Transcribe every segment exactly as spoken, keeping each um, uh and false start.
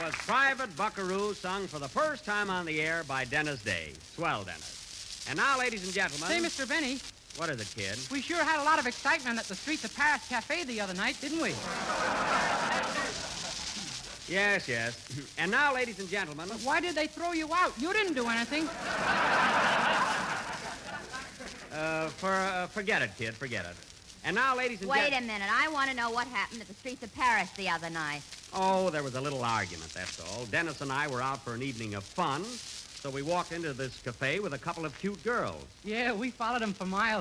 was Private Buckaroo, sung for the first time on the air by Dennis Day. Swell, Dennis. And now, ladies and gentlemen... Say, Mister Benny. What is it, kid? We sure had a lot of excitement at the Streets of Paris Cafe the other night, didn't we? Yes, yes. And now, ladies and gentlemen... But why did they throw you out? You didn't do anything. Uh, for, uh, forget it, kid, forget it. And now, ladies and Wait gentlemen... a minute. I want to know what happened at the Streets of Paris the other night. Oh, there was a little argument, that's all. Dennis and I were out for an evening of fun, so we walked into this cafe with a couple of cute girls. Yeah, we followed them for miles.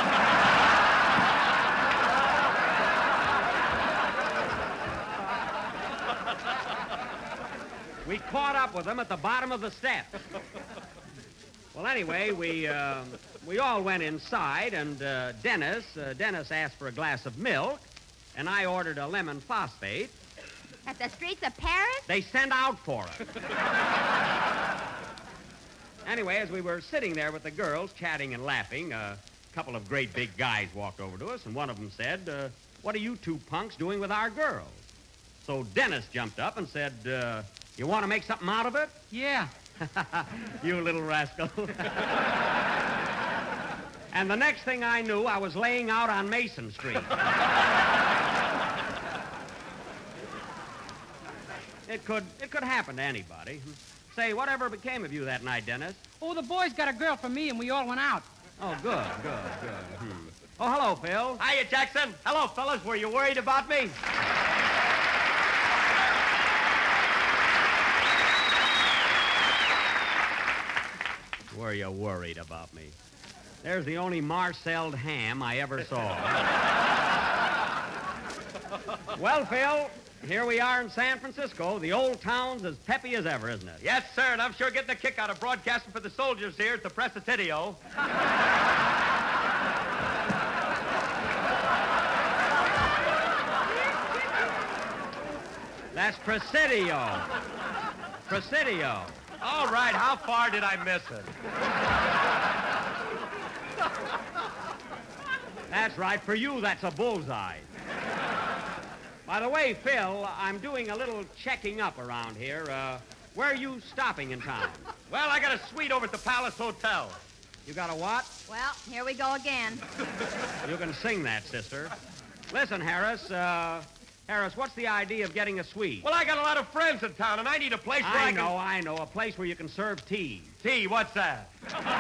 We caught up with them at the bottom of the steps. Well, anyway, we uh, we all went inside, and uh, Dennis, uh, Dennis asked for a glass of milk, and I ordered a lemon phosphate. At the Streets of Paris? They sent out for it. Anyway, as we were sitting there with the girls, chatting and laughing, a couple of great big guys walked over to us, and one of them said, uh, what are you two punks doing with our girls? So Dennis jumped up and said, uh, you want to make something out of it? Yeah. You little rascal. And the next thing I knew, I was laying out on Mason Street. It could it could happen to anybody. Say, whatever became of you that night, Dennis? Oh, the boys got a girl for me, and we all went out. Oh, good, good, good. Hmm. Oh, hello, Phil. Hiya, Jackson. Hello, fellas. Were you worried about me? Were you worried about me? There's the only marcelled ham I ever saw. Well, Phil, here we are in San Francisco. The old town's as peppy as ever, isn't it? Yes, sir, and I'm sure getting a kick out of broadcasting for the soldiers here at the Presidio. That's Presidio. Presidio. All right, how far did I miss it? That's right. For you, that's a bullseye. By the way, Phil, I'm doing a little checking up around here. Uh, where are you stopping in town? Well, I got a suite over at the Palace Hotel. You got a what? Well, here we go again. You can sing that, sister. Listen, Harris, uh, Harris, what's the idea of getting a suite? Well, I got a lot of friends in town, and I need a place where I, I know, can... I know. A place where you can serve tea. Tea, what's that?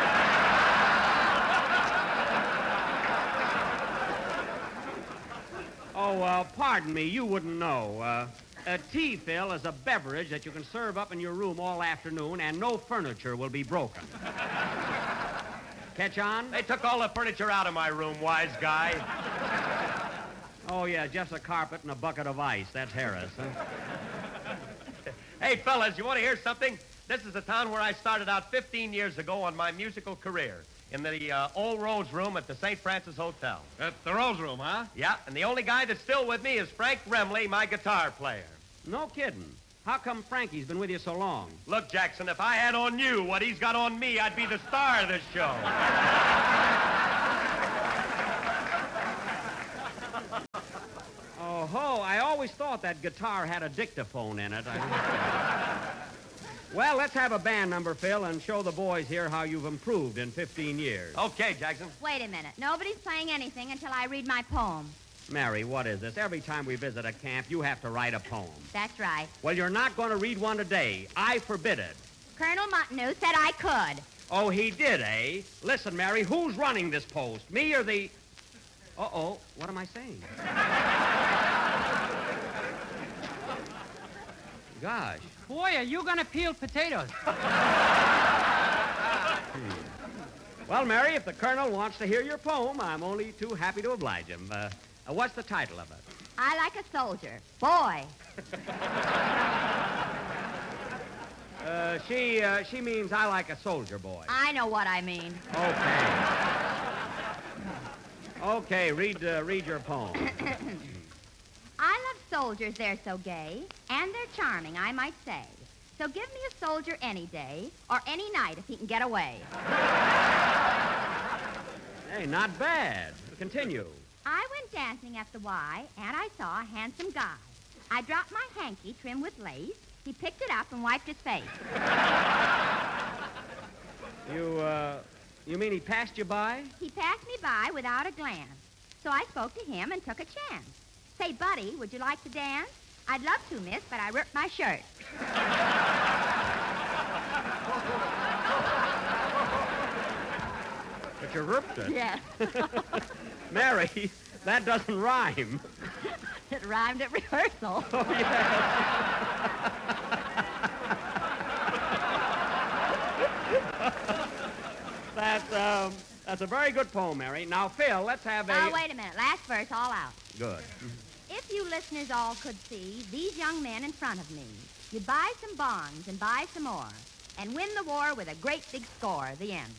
Oh, uh, pardon me, you wouldn't know. Uh, a tea, Phil, is a beverage that you can serve up in your room all afternoon, and no furniture will be broken. Catch on? They took all the furniture out of my room, wise guy. Oh, yeah, just a carpet and a bucket of ice. That's Harris, huh? Hey, fellas, you want to hear something? This is the town where I started out fifteen years ago on my musical career, in the uh, old Rose Room at the Saint Francis Hotel. At the Rose Room, huh? Yeah, and the only guy that's still with me is Frank Remley, my guitar player. No kidding. How come Frankie's been with you so long? Look, Jackson, if I had on you what he's got on me, I'd be the star of this show. Oh, ho, I always thought that guitar had a dictaphone in it. I... Well, let's have a band number, Phil, and show the boys here how you've improved in fifteen years. Okay, Jackson. Wait a minute. Nobody's playing anything until I read my poem. Mary, what is this? Every time we visit a camp, you have to write a poem. That's right. Well, you're not going to read one today. I forbid it. Colonel Montanoo said I could. Oh, he did, eh? Listen, Mary, who's running this post? Me or the... Uh-oh, what am I saying? Gosh. Boy, are you going to peel potatoes? Hmm. Well, Mary, if the Colonel wants to hear your poem, I'm only too happy to oblige him. Uh, uh, what's the title of it? I like a soldier. Boy. Uh, she, uh, she means I like a soldier boy. I know what I mean. Okay. Okay, read, uh, read your poem. I love soldiers, they're so gay, and they're charming, I might say. So give me a soldier any day, or any night if he can get away. Hey, not bad. Continue. I went dancing at the Y, and I saw a handsome guy. I dropped my hanky trimmed with lace, He picked it up and wiped his face. You, uh, you mean he passed you by? He passed me by without a glance. So I spoke to him and took a chance. Say, buddy, would you like to dance? I'd love to, miss, but I ripped my shirt. But you ripped it. Yes. Mary, that doesn't rhyme. It rhymed at rehearsal. Oh, yes. That's, um, that's a very good poem, Mary. Now, Phil, let's have a... Oh, wait a minute. Last verse all out. Good. If you listeners all could see these young men in front of me, you'd buy some bonds and buy some more and win the war with a great big score. The end.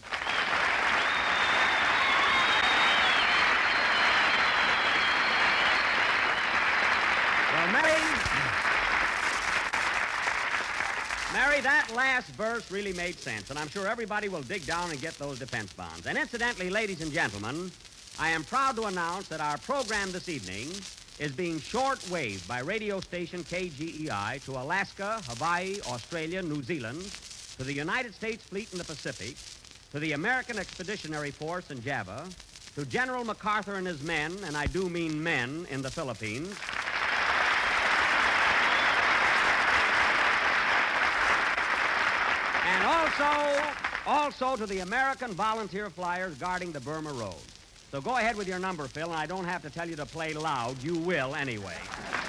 Well, Mary... Mary, that last verse really made sense, and I'm sure everybody will dig down and get those defense bonds. And incidentally, ladies and gentlemen, I am proud to announce that our program this evening is being short-waved by radio station K G E I to Alaska, Hawaii, Australia, New Zealand, to the United States Fleet in the Pacific, to the American Expeditionary Force in Java, to General MacArthur and his men, and I do mean men, in the Philippines, and also, also to the American volunteer flyers guarding the Burma Road. So go ahead with your number, Phil, and I don't have to tell you to play loud. You will anyway.